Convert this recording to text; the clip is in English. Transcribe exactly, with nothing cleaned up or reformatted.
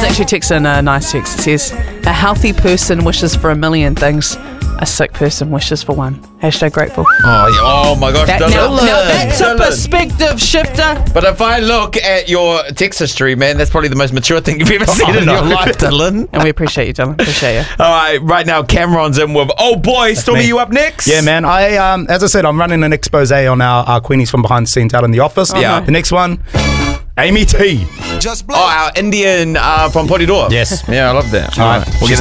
actually texted in a nice text. It says, a healthy person wishes for a million things. A sick person wishes for one. Hashtag grateful. Oh, yeah. Oh my gosh, That, Dylan. now, now that's a Dylan. perspective shifter. But if I look at your text history, man, that's probably the most mature thing you've ever seen Oh, in no. your life, Dylan. And we appreciate you, Dylan. Appreciate you. All right, right now Cameron's in with Oh Boy. Stormy, me. you up next? Yeah, man. I um, as I said, I'm running an expose on our, our Queenies from behind the scenes out in the office. Yeah. The next one, Amy T. Oh, our Indian uh, from Porirua. Yes. Yeah, I love that. All right. We'll get